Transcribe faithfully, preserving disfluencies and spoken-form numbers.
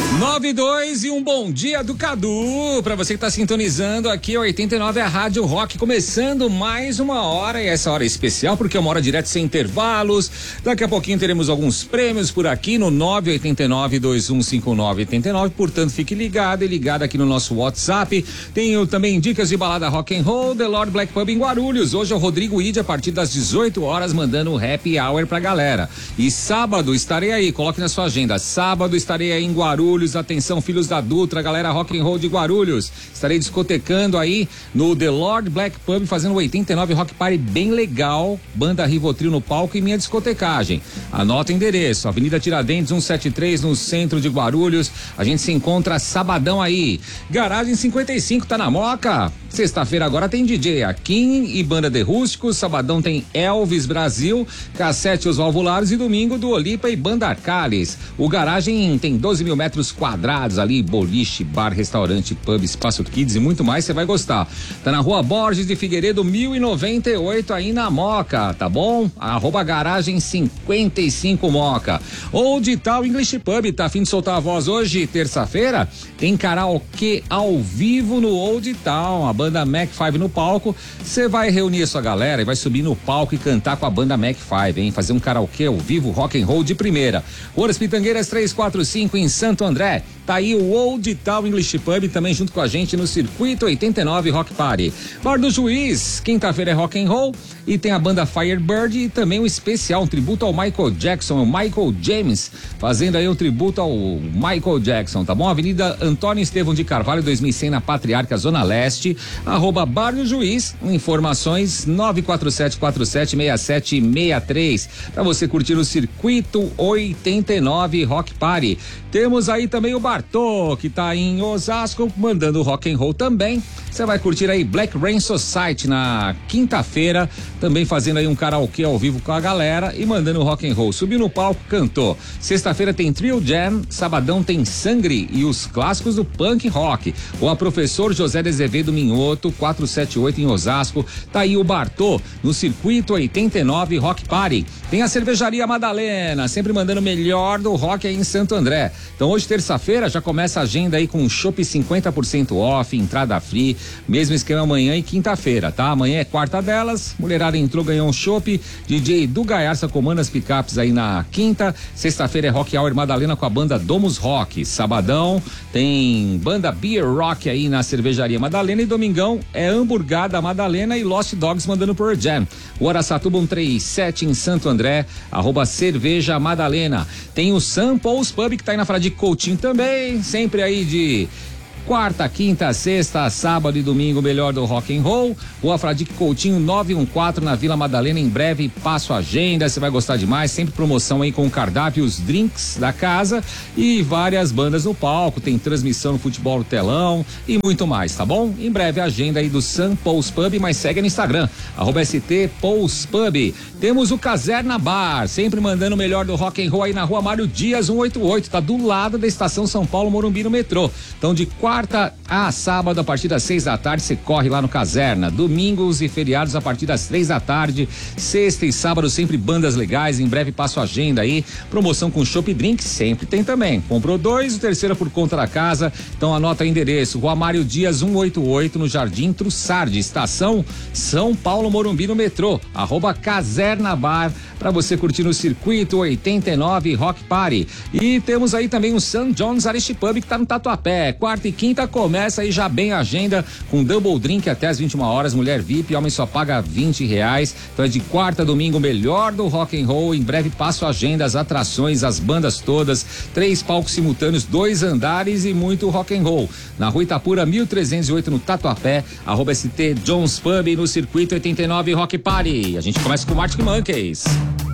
nove e dois e um bom dia do Cadu para você que tá sintonizando aqui oitenta e nove a Rádio Rock, começando mais uma hora, e essa hora é especial porque é uma hora direto sem intervalos. Daqui a pouquinho teremos alguns prêmios por aqui no nove oito nove, dois um cinco nove, oito nove, portanto fique ligado e ligado aqui no nosso WhatsApp. Tenho também dicas de balada rock and roll, The Lord Black Pub em Guarulhos. Hoje é o Rodrigo Ide a partir das dezoito horas mandando um happy hour pra galera. E sábado estarei aí, coloque na sua agenda. Sábado estarei aí em Guarulhos. Atenção, filhos da Dutra, galera rock and roll de Guarulhos. Estarei discotecando aí no The Lord Black Pub, fazendo oitenta e nove Rock Party bem legal. Banda Rivotril no palco e minha discotecagem. Anota o endereço, Avenida Tiradentes cento e setenta e três, no centro de Guarulhos. A gente se encontra sabadão aí. Garagem cinquenta e cinco tá na Moca. Sexta-feira agora tem D J Akin e banda de Rústicos. Sabadão tem Elvis Brasil, Cassete Os Valvulares, e domingo do Olipa e Banda Arcales. O garagem tem doze mil metros quadrados ali, boliche, bar, restaurante, pub, espaço kids e muito mais, você vai gostar. Tá na Rua Borges de Figueiredo mil e noventa e oito aí na Moca, tá bom? Arroba garagem cinquenta e cinco Moca. Old Town English Pub, tá a fim de soltar a voz hoje, terça-feira? Tem karaokê ao vivo no Old Town, a banda Mac cinco no palco. Você vai reunir a sua galera e vai subir no palco e cantar com a banda Mac cinco, hein? Fazer um karaokê ao vivo, rock and roll de primeira. Ruas Pitangueiras trezentos e quarenta e cinco em Santo André. Tá aí o Old Town English Pub também junto com a gente no Circuito oitenta e nove Rock Party. Bar do Juiz, quinta-feira é rock and roll e tem a banda Firebird e também um especial, um tributo ao Michael Jackson, o Michael James, fazendo aí um tributo ao Michael Jackson, tá bom? Avenida Antônio Estevão de Carvalho, dois mil e cem na Patriarca, Zona Leste, arroba Bar do Juiz, informações nove quatro sete quatro sete seis sete seis três, pra você curtir o Circuito oitenta e nove Rock Party. Temos aí também o Bartô, que tá em Osasco, mandando rock and roll também. Você vai curtir aí Black Rain Society na quinta-feira, também fazendo aí um karaokê ao vivo com a galera e mandando rock and roll. Subiu no palco, cantou. Sexta-feira tem Trio Jam, sabadão tem Sangre e os clássicos do punk rock. O a professor José de Azevedo Minhoto, quatrocentos e setenta e oito em Osasco. Tá aí o Bartô no Circuito oitenta e nove Rock Party. Tem a Cervejaria Madalena, sempre mandando o melhor do rock aí em Santo André. Então hoje, terça-feira, já começa a agenda aí com chopp cinquenta por cento off, entrada free, mesmo esquema amanhã e quinta-feira, tá? Amanhã é quarta delas, mulherada entrou, ganhou um chopp, D J do Gaiarça comanda as picapes aí na quinta, sexta-feira é Rock Hour Madalena com a banda Domus Rock, sabadão tem banda Beer Rock aí na Cervejaria Madalena e domingão é Hamburgada Madalena e Lost Dogs mandando por Jam. O Araçatuba cento e trinta e sete em Santo André, arroba Cerveja Madalena. Tem o Sam Paul's Pub que tá aí na Fradique Coutinho também, sempre aí de quarta, quinta, sexta, sábado e domingo, melhor do rock and roll. Rua Fradique Coutinho novecentos e quatorze na Vila Madalena. Em breve passo a agenda, você vai gostar demais. Sempre promoção aí com o cardápio, os drinks da casa e várias bandas no palco. Tem transmissão no futebol no telão e muito mais, tá bom? Em breve a agenda aí do Sam Paul's Pub, mas segue no Instagram, arroba S T Paul's Pub. Temos o Caserna Bar, sempre mandando o melhor do rock and roll aí na Rua Mário Dias cento e oitenta e oito, tá do lado da Estação São Paulo Morumbi no metrô. Então de quarta a sábado, a partir das seis da tarde, você corre lá no Caserna. Domingos e feriados a partir das três da tarde. Sexta e sábado, sempre bandas legais. Em breve passo a agenda aí. Promoção com chopp e drink, sempre tem também. Comprou dois, o terceiro é por conta da casa. Então anota o endereço: Rua Mário Dias cento e oitenta e oito, no Jardim Trussardi, Estação São Paulo Morumbi no metrô. Arroba Caserna Bar, pra você curtir no Circuito oitenta e nove Rock Party. E temos aí também o Saint John's Irish Pub, que tá no Tatuapé. Quarta e quinta começa aí já bem a agenda, com double drink até as vinte e uma horas, mulher V I P, homem só paga vinte reais. Então é de quarta a domingo, melhor do rock and roll. Em breve passo a agenda, as atrações, as bandas todas, três palcos simultâneos, dois andares e muito rock and roll. Na Rua Itapura mil trezentos e oito, no Tatuapé, arroba S T John's Pub, no Circuito oitenta e nove Rock Party. A gente começa com o Arctic Monkeys.